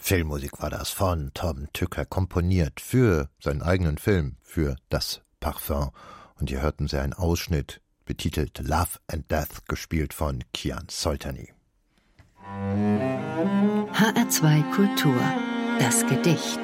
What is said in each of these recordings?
Filmmusik war das von Tom Tücker, komponiert für seinen eigenen Film, für Das Parfum. Und hier hörten Sie einen Ausschnitt, betitelt Love and Death, gespielt von Kian Soltani. HR2 Kultur, das Gedicht.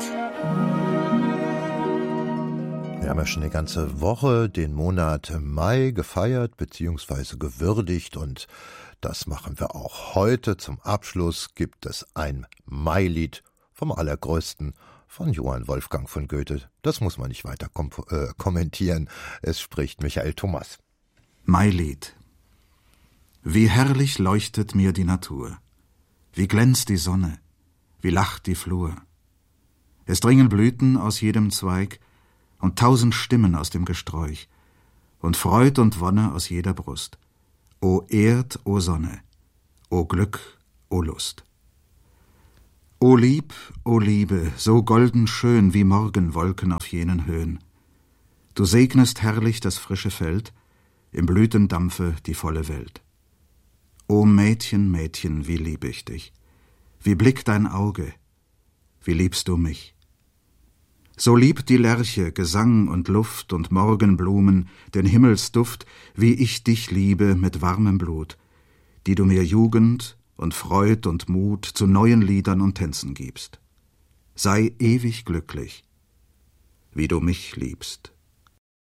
Wir haben ja schon eine ganze Woche den Monat Mai gefeiert bzw. gewürdigt und das machen wir auch heute. Zum Abschluss gibt es ein Mailied vom Allergrößten, von Johann Wolfgang von Goethe. Das muss man nicht weiter kommentieren. Es spricht Michael Thomas. Mailied. Wie herrlich leuchtet mir die Natur. Wie glänzt die Sonne. Wie lacht die Flur. Es dringen Blüten aus jedem Zweig und 1000 Stimmen aus dem Gesträuch und Freud und Wonne aus jeder Brust. O Erd, o Sonne, o Glück, o Lust. O Lieb, o Liebe, so golden schön wie Morgenwolken auf jenen Höhen. Du segnest herrlich das frische Feld, im Blütendampfe die volle Welt. O Mädchen, Mädchen, wie lieb ich dich, wie blickt dein Auge, wie liebst du mich. So liebt die Lerche Gesang und Luft und Morgenblumen, den Himmelsduft, wie ich dich liebe mit warmem Blut, die du mir Jugend und Freud und Mut zu neuen Liedern und Tänzen gibst. Sei ewig glücklich, wie du mich liebst.